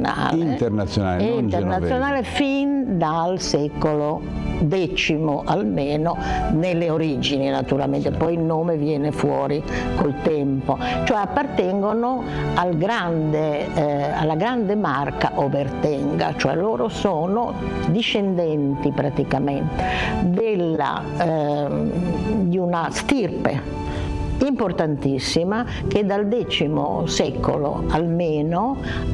internazionale, non internazionale fin dal secolo X almeno, nelle origini naturalmente, poi il nome viene fuori col tempo, cioè appartengono alla grande marca Obertenga, cioè loro sono discendenti praticamente di una stirpe importantissima che dal X secolo almeno